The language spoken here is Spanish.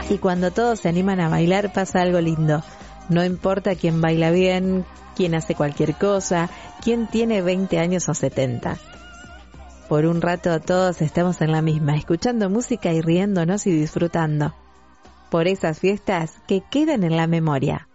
Y cuando todos se animan a bailar pasa algo lindo. No importa quién baila bien, quién hace cualquier cosa, quién tiene 20 años o 70. Por un rato todos estamos en la misma, escuchando música y riéndonos y disfrutando. Por esas fiestas que quedan en la memoria.